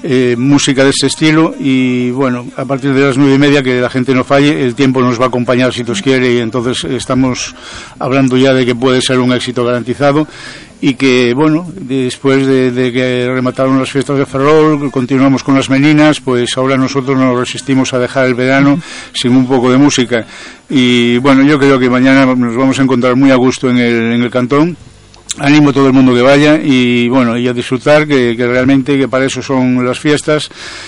música de este estilo, y bueno, a partir de las 9:30, que la gente no falle, el tiempo nos va a acompañar si Dios quiere, y entonces estamos hablando ya de que puede ser un éxito garantizado. Y que, bueno, después de que remataron las fiestas de Ferrol, continuamos con las meninas, pues ahora nosotros no nos resistimos a dejar el verano sin un poco de música. Y bueno, yo creo que mañana nos vamos a encontrar muy a gusto en el cantón. Animo a todo el mundo que vaya, y bueno, y a disfrutar, que realmente que para eso son las fiestas,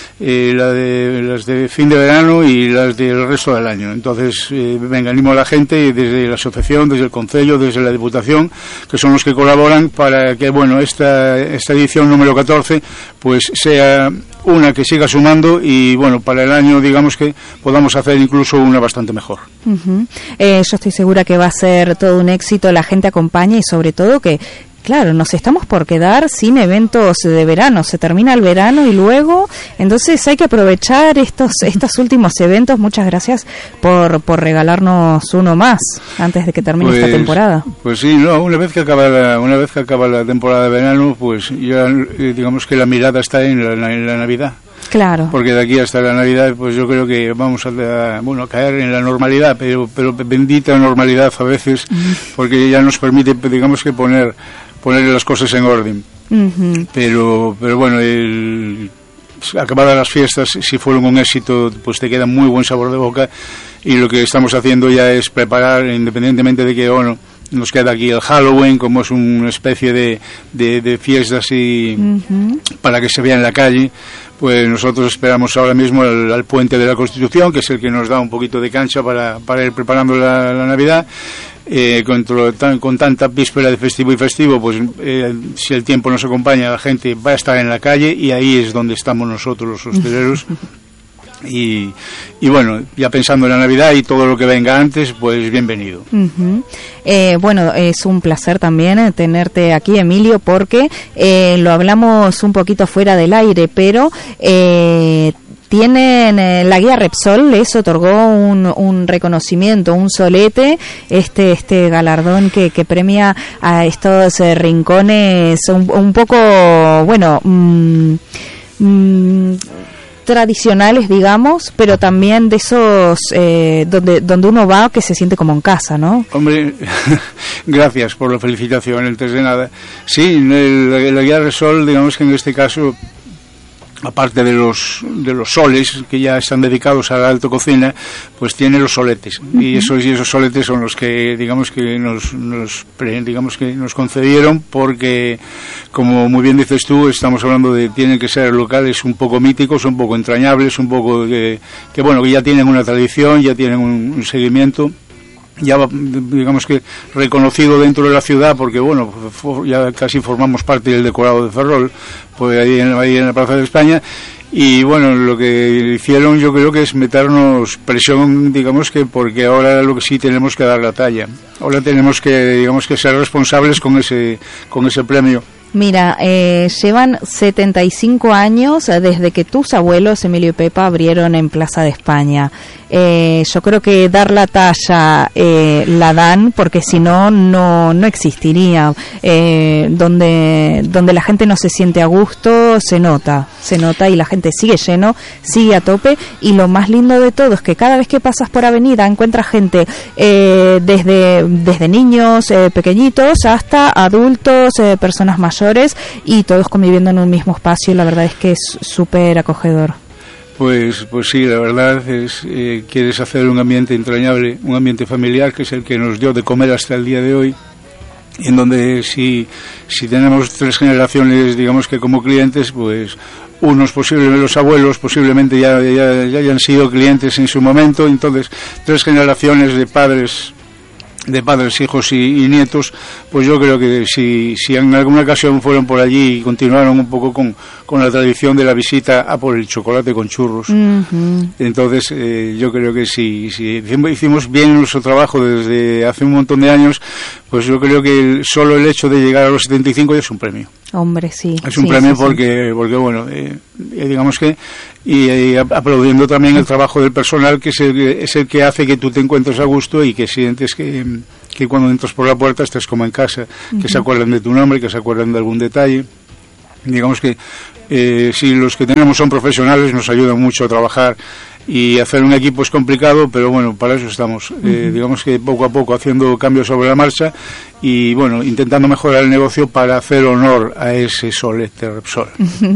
las de fin de verano y las del resto del año. Entonces, venga, animo a la gente desde la asociación, desde el concello, desde la diputación, que son los que colaboran para que, bueno, esta edición número 14 pues sea una que siga sumando, y bueno, para el año, digamos que podamos hacer incluso una bastante mejor. Yo estoy segura que va a ser todo un éxito, la gente acompaña, y sobre todo que, claro, nos estamos por quedar sin eventos de verano, se termina el verano y luego, entonces hay que aprovechar estos últimos eventos. Muchas gracias por regalarnos uno más antes de que termine esta temporada. Pues sí, no, una vez que acaba la temporada de verano, pues ya digamos que la mirada está en la Navidad. Claro. Porque de aquí hasta la Navidad, pues yo creo que vamos a caer en la normalidad, pero bendita normalidad a veces, porque ya nos permite, digamos que poner las cosas en orden. Pero bueno, acabadas las fiestas, si fueron un éxito, pues te queda muy buen sabor de boca, y lo que estamos haciendo ya es preparar, independientemente de que nos queda aquí el Halloween, como es una especie de fiestas y para que se vea en la calle. Pues nosotros esperamos ahora mismo al puente de la Constitución, que es el que nos da un poquito de cancha para ir preparando la Navidad. Con tanta víspera de festivo y festivo, pues si el tiempo nos acompaña, la gente va a estar en la calle, y ahí es donde estamos nosotros, los hosteleros. Y bueno, ya pensando en la Navidad y todo lo que venga antes, pues bienvenido. Bueno, es un placer también tenerte aquí, Emilio, porque lo hablamos un poquito fuera del aire, pero tienen la guía Repsol les otorgó un reconocimiento, un solete, este galardón que premia a estos rincones un poco, bueno, tradicionales, digamos, pero también de esos donde uno va que se siente como en casa, ¿no? Hombre, gracias por la felicitación, antes de nada. Sí, la guía Repsol, digamos que en este caso, aparte de los soles que ya están dedicados a la alta cocina, pues tiene los soletes, y esos soletes son los que digamos que nos concedieron, porque como muy bien dices tú, estamos hablando de tienen que ser locales un poco míticos, un poco entrañables, un poco que ya tienen una tradición, ya tienen un seguimiento, ya digamos que reconocido dentro de la ciudad, porque bueno, ya casi formamos parte del decorado de Ferrol, pues ahí en la Plaza de España. Y bueno, lo que hicieron yo creo que es meternos presión, digamos que porque ahora lo que sí tenemos que dar la talla, ahora tenemos que, digamos, que ser responsables con ese premio. Mira, llevan 75 años desde que tus abuelos, Emilio y Pepa, abrieron en Plaza de España. Yo creo que dar la talla la dan, porque si no existiría. Donde la gente no se siente a gusto, se nota, y la gente sigue lleno, sigue a tope, y lo más lindo de todo es que cada vez que pasas por avenida encuentras gente, desde niños pequeñitos hasta adultos, personas mayores, y todos conviviendo en un mismo espacio, y la verdad es que es súper acogedor. Pues sí, la verdad es quieres hacer un ambiente entrañable, un ambiente familiar, que es el que nos dio de comer hasta el día de hoy, en donde si tenemos 3 generaciones, digamos que como clientes, pues unos posiblemente, los abuelos posiblemente ya hayan sido clientes en su momento, entonces 3 generaciones de padres, hijos y nietos, pues yo creo que si en alguna ocasión fueron por allí y continuaron un poco con la tradición de la visita a por el chocolate con churros, entonces yo creo que si hicimos bien nuestro trabajo desde hace un montón de años, pues yo creo que solo el hecho de llegar a los 75 ya es un premio. Hombre, sí. Es un premio porque bueno, digamos que y aplaudiendo también el trabajo del personal, que es el que hace que tú te encuentres a gusto y que sientes que cuando entras por la puerta estés como en casa, que se acuerdan de tu nombre, que se acuerdan de algún detalle. digamos que si los que tenemos son profesionales, nos ayudan mucho a trabajar, y hacer un equipo es complicado, pero bueno, para eso estamos. Digamos que poco a poco haciendo cambios sobre la marcha y bueno, intentando mejorar el negocio para hacer honor a ese Solete Repsol.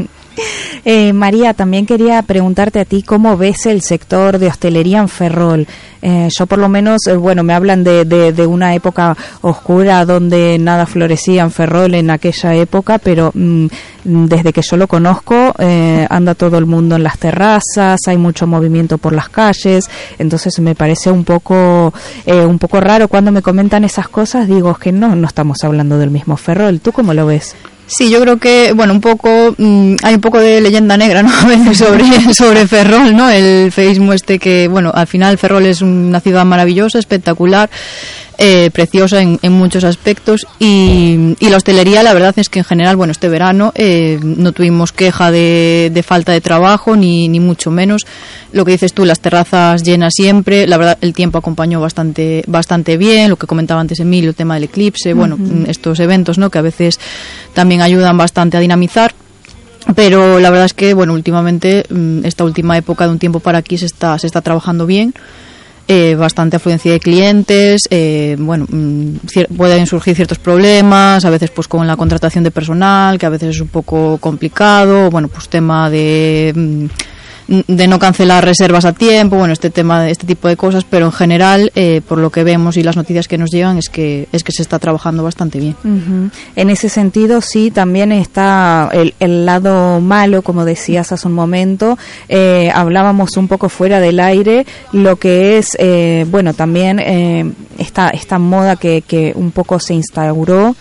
María, también quería preguntarte a ti cómo ves el sector de hostelería en Ferrol. Yo por lo menos, bueno, me hablan de una época oscura donde nada florecía en Ferrol en aquella época, pero desde que yo lo conozco anda todo el mundo en las terrazas, hay mucho movimiento por las calles, entonces me parece un poco raro cuando me comentan esas cosas. Digo, es que no estamos hablando del mismo Ferrol. ¿Tú cómo lo ves? Sí, yo creo que, bueno, un poco, hay un poco de leyenda negra, ¿no? A veces sobre Ferrol, ¿no? El feísmo que, bueno, al final Ferrol es una ciudad maravillosa, espectacular, preciosa en muchos aspectos, y la hostelería, la verdad es que en general, bueno, este verano no tuvimos queja de falta de trabajo, ni mucho menos. Lo que dices tú, las terrazas llenas siempre, la verdad el tiempo acompañó bastante bien, lo que comentaba antes Emilio, el tema del eclipse, bueno, estos eventos, ¿no? Que a veces también ayudan bastante a dinamizar. Pero la verdad es que, bueno, últimamente, esta última época de un tiempo para aquí se está trabajando bien. Bastante afluencia de clientes, bueno, pueden surgir ciertos problemas, a veces pues con la contratación de personal, que a veces es un poco complicado, bueno, pues tema de no cancelar reservas a tiempo, bueno, este tipo de cosas, pero en general, por lo que vemos y las noticias que nos llegan, es que se está trabajando bastante bien. En ese sentido, sí, también está el lado malo, como decías hace un momento. Hablábamos un poco fuera del aire, lo que es, bueno, también esta moda que un poco se instauró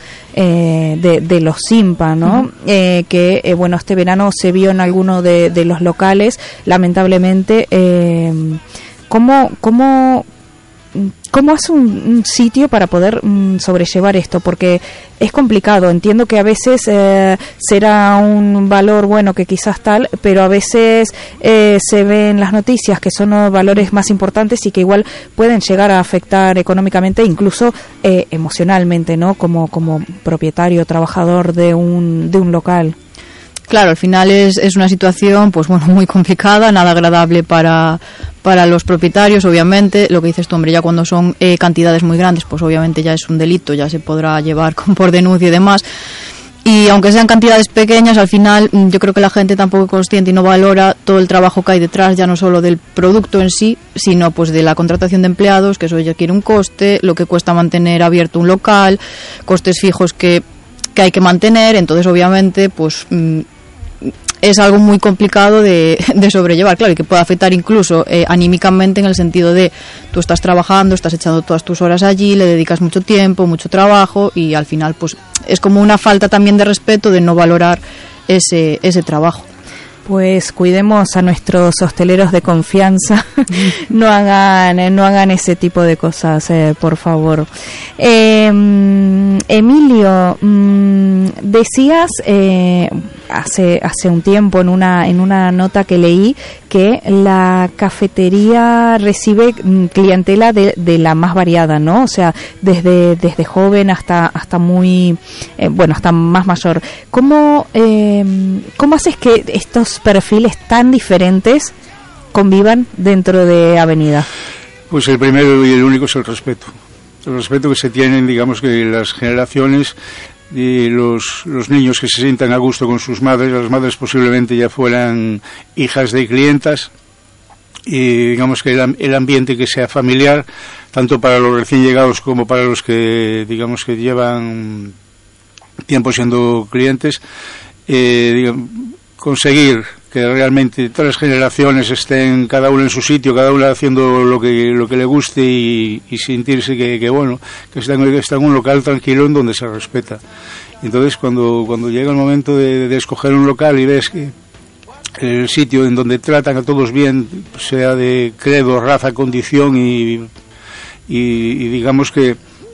de los Simpa, ¿no? Que bueno, este verano se vio en alguno de los locales, lamentablemente. ¿Cómo hace un sitio para poder sobrellevar esto? Porque es complicado. Entiendo que a veces será un valor bueno que quizás tal, pero a veces se ve en las noticias que son valores más importantes y que igual pueden llegar a afectar económicamente, incluso emocionalmente, ¿no? Como propietario, trabajador de un local. Claro, al final es una situación, pues bueno, muy complicada, nada agradable para los propietarios, obviamente. Lo que dices tú, hombre, ya cuando son cantidades muy grandes, pues obviamente ya es un delito, ya se podrá llevar por denuncia y demás. Y aunque sean cantidades pequeñas, al final yo creo que la gente tampoco es consciente y no valora todo el trabajo que hay detrás, ya no solo del producto en sí, sino pues de la contratación de empleados, que eso ya quiere un coste, lo que cuesta mantener abierto un local, costes fijos que hay que mantener. Entonces obviamente pues es algo muy complicado de sobrellevar, claro, y que puede afectar incluso anímicamente, en el sentido de tú estás trabajando, estás echando todas tus horas allí, le dedicas mucho tiempo, mucho trabajo, y al final pues es como una falta también de respeto de no valorar ese trabajo. Pues cuidemos a nuestros hosteleros de confianza, no hagan ese tipo de cosas, por favor. Emilio, decías hace un tiempo en una nota que leí que la cafetería recibe clientela de la más variada, ¿no? O sea, desde joven hasta muy hasta más mayor. ¿Cómo haces que estos perfiles tan diferentes convivan dentro de Avenida? Pues el primero y el único es el respeto que se tienen, digamos, que las generaciones y los niños que se sientan a gusto con sus madres. Las madres posiblemente ya fueran hijas de clientas, y digamos que el ambiente que sea familiar, tanto para los recién llegados como para los que, digamos, que llevan tiempo siendo clientes, conseguir que realmente todas las generaciones estén cada una en su sitio, cada una haciendo lo que le guste, y sentirse que está en un local tranquilo en donde se respeta. Entonces cuando llega el momento de escoger un local y ves que el sitio en donde tratan a todos bien, sea de credo, raza, condición, y digamos que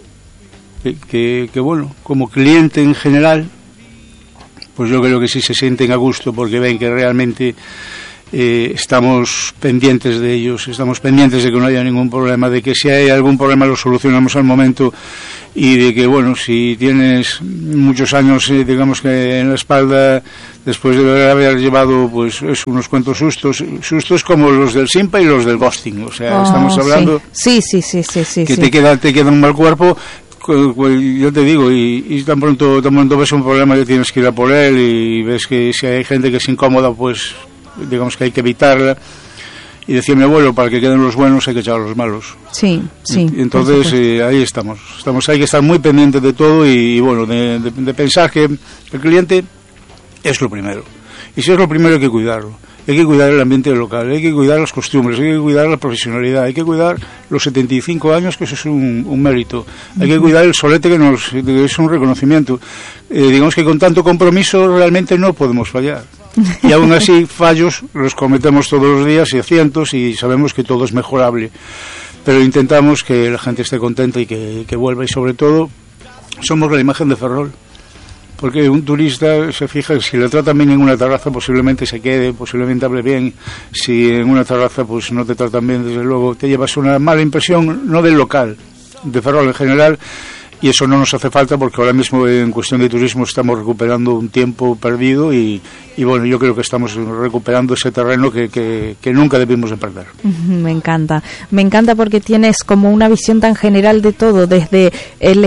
como cliente en general, pues yo creo que sí se sienten a gusto, porque ven que realmente estamos pendientes de ellos, estamos pendientes de que no haya ningún problema, de que si hay algún problema lo solucionamos al momento, y de que, bueno, si tienes muchos años, digamos que en la espalda, después de haber llevado pues unos cuantos sustos como los del Simpa y los del ghosting, o sea, estamos hablando sí, que te queda un mal cuerpo. Yo te digo, y tan pronto ves un problema que tienes que ir a por él, y ves que si hay gente que es incómoda, pues digamos que hay que evitarla. Y decía mi abuelo, para que queden los buenos hay que echar a los malos. Sí. Entonces ahí estamos, hay que estar muy pendientes de todo y bueno, de pensar que el cliente es lo primero. Y si es lo primero hay que cuidarlo. Hay que cuidar el ambiente local, hay que cuidar las costumbres, hay que cuidar la profesionalidad, hay que cuidar los 75 años, que eso es un mérito. Hay que cuidar el solete, que es un reconocimiento. Digamos que con tanto compromiso realmente no podemos fallar. Y aún así fallos los cometemos todos los días y a cientos, y sabemos que todo es mejorable. Pero intentamos que la gente esté contenta y que vuelva, y sobre todo somos la imagen de Ferrol. Porque un turista se fija, si le tratan bien en una terraza, posiblemente se quede, posiblemente hable bien. Si en una terraza pues no te tratan bien, desde luego te llevas una mala impresión, no del local, de Ferrol en general. Y eso no nos hace falta, porque ahora mismo en cuestión de turismo estamos recuperando un tiempo perdido y bueno, yo creo que estamos recuperando ese terreno que nunca debimos de perder. Me encanta porque tienes como una visión tan general de todo, desde el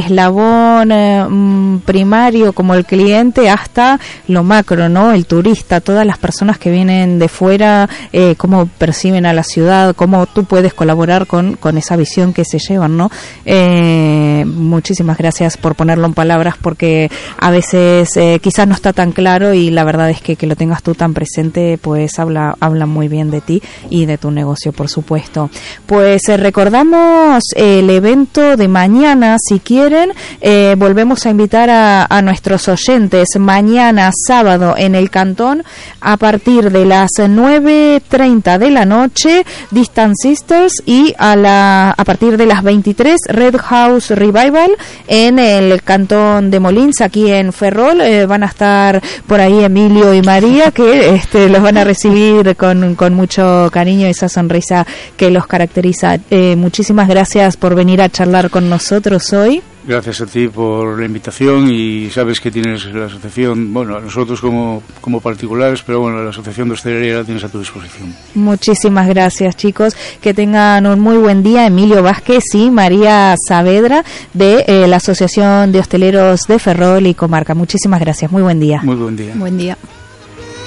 eslabón primario como el cliente hasta lo macro, ¿no? El turista, todas las personas que vienen de fuera, cómo perciben a la ciudad, cómo tú puedes colaborar con esa visión que se llevan, ¿no? Muchísimas gracias por ponerlo en palabras, porque a veces quizás no está tan claro, y la verdad es que lo tengas tú tan presente, pues habla muy bien de ti y de tu negocio, por supuesto. Pues recordamos el evento de mañana, si quieren, volvemos a invitar a nuestros oyentes mañana sábado en el Cantón a partir de las 9:30 de la noche, Distant Sisters, y a partir de las 23 Red House Revival en el Cantón de Molins, aquí en Ferrol. Van a estar por ahí Emilio y María, que los van a recibir con mucho cariño, esa sonrisa que los caracteriza. Muchísimas gracias por venir a charlar con nosotros hoy. Gracias a ti por la invitación, y sabes que tienes la asociación, bueno, a nosotros como particulares, pero bueno, la asociación de hostelería la tienes a tu disposición. Muchísimas gracias, chicos, que tengan un muy buen día. Emilio Vázquez y María Saavedra de la Asociación de Hosteleros de Ferrol y Comarca. Muchísimas gracias, muy buen día. Muy buen día. Buen día.